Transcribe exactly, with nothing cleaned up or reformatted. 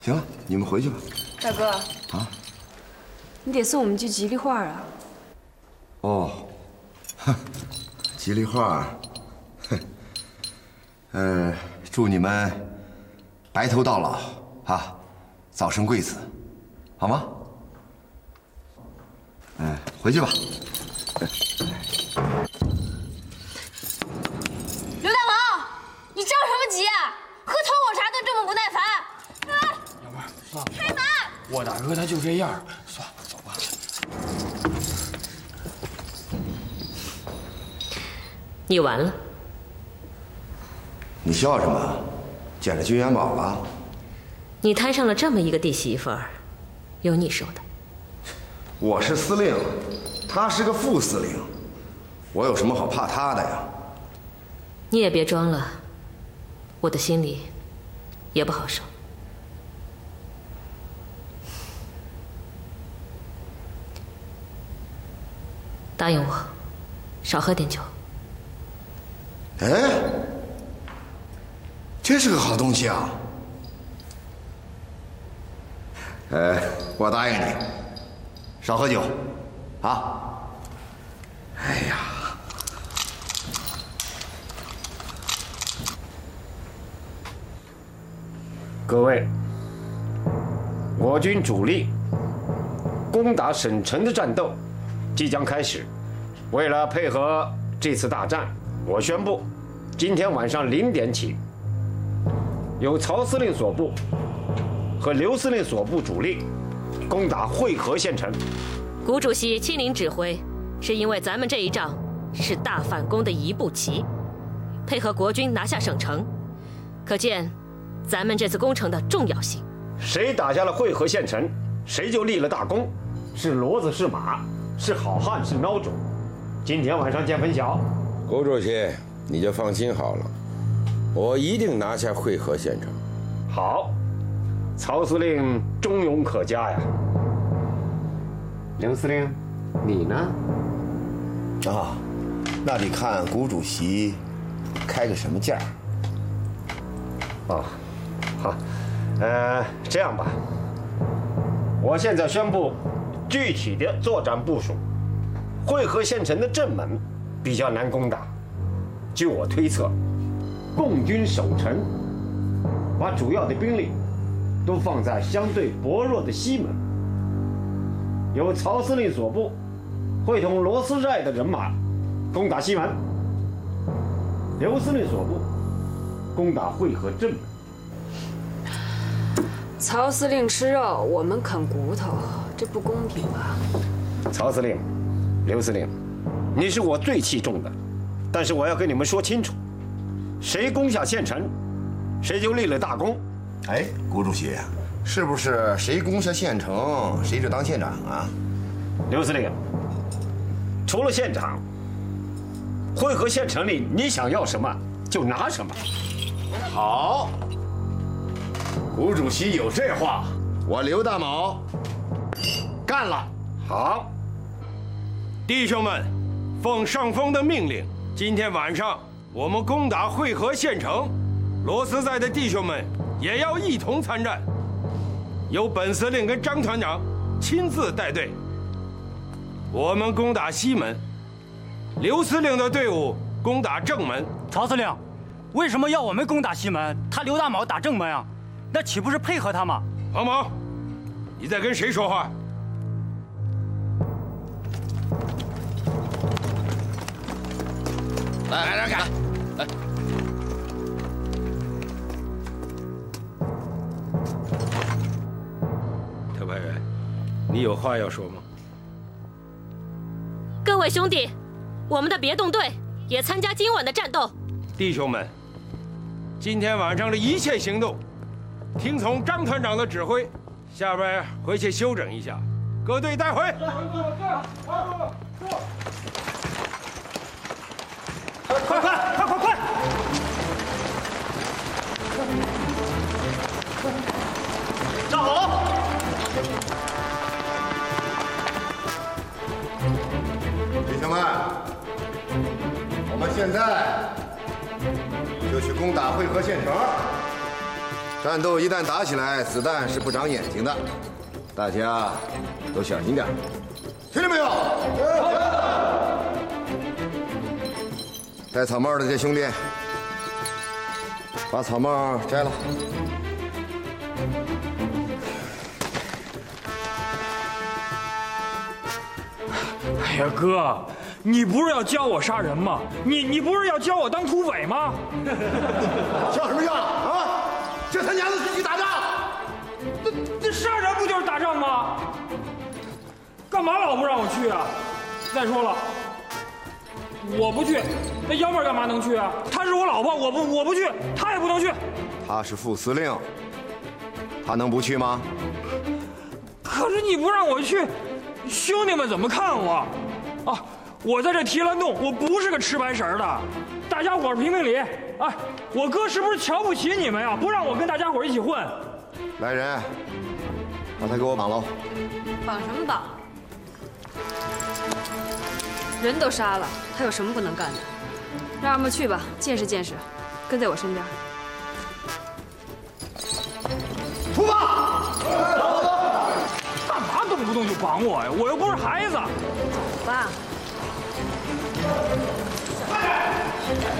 行了，你们回去吧。 大哥啊， 你得送我们句吉利话啊。 哦，哼，吉利话，哼，呃，祝你们白头到老啊，早生贵子，好吗？嗯，回去吧。 刘大毛，你着什么急啊？喝头口茶都这么不耐烦。啊， 要不然算了， 开门！ 我大哥他就这样，算了，走吧。 你完了。 你笑什么？捡了金元宝了？ 你摊上了这么一个弟媳妇儿，有你受的。 我是司令，他是个副司令，我有什么好怕他的呀？ 你也别装了，我的心里也不好受。答应我，少喝点酒。 哎，这是个好东西啊！呃，我答应你，少喝酒，啊！哎呀， 各位，我军主力攻打省城的战斗即将开始。为了配合这次大战，我宣布，今天晚上零点起，由曹司令所部和刘司令所部主力攻打会河县城。 谷主席亲临指挥，是因为咱们这一仗是大反攻的一步棋，配合国军拿下省城，可见咱们这次攻城的重要性。 谁打下了会河县城，谁就立了大功，是骡子是马，是好汉是孬种。今天晚上见分晓。 谷主席，你就放心好了，我一定拿下会河县城。 好，曹司令忠勇可嘉呀。刘司令，你呢？ 啊，那得看谷主席开个什么价。 哦，好，呃，这样吧，我现在宣布具体的作战部署。会河县城的正门比较难攻打，据我推测，共军守城，把主要的兵力都放在相对薄弱的西门。由曹司令所部会同罗斯寨的人马攻打西门，刘司令所部攻打会河正门。 曹司令吃肉，我们啃骨头，这不公平吧？ 曹司令，刘司令，你是我最器重的，但是我要跟你们说清楚，谁攻下县城，谁就立了大功。 哎，谷主席，是不是谁攻下县城，谁就当县长啊？ 刘司令，除了县长，会河县城里你想要什么就拿什么。 好，谷主席有这话，我刘大毛干了。 好。 弟兄们，奉上峰的命令，今天晚上我们攻打会河县城，罗斯寨的弟兄们也要一同参战，由本司令跟张团长亲自带队。我们攻打西门，刘司令的队伍攻打正门。 曹司令，为什么要我们攻打西门？他刘大毛打正门啊，那岂不是配合他吗？ 黄毛，你在跟谁说话？ 来来来，来来， 特派员，你有话要说吗？ 各位兄弟，我们的别动队也参加今晚的战斗。 弟兄们，今天晚上的一切行动，听从张团长的指挥，下边回去休整一下，各队带回。 快快快快快！站好！ 弟兄们，我们现在就去攻打会河县城。 战斗一旦打起来，子弹是不长眼睛的，大家都小心点。听见没有？戴草帽的这兄弟，把草帽摘了。 哎呀，哥，你不是要教我杀人吗？你你不是要教我当土匪吗？ 叫什么叫啊？这他娘的是去打仗？ 这这杀人不就是打仗吗？干嘛老不让我去啊？再说了，我不去，那幺妹干嘛能去啊？她是我老婆，我不我不去，她也不能去。 他是副司令，他能不去吗？ 可是你不让我去，兄弟们怎么看我？啊，我在这提篮洞，我不是个吃白食的。大家伙评评理，哎，我哥是不是瞧不起你们呀？不让我跟大家伙一起混。 来人，把他给我绑喽！ 绑什么绑？人都杀了，他有什么不能干的？让他们去吧，见识见识，跟在我身边。 出发！ 干嘛动不动就绑我呀？我又不是孩子。 走吧。 快点！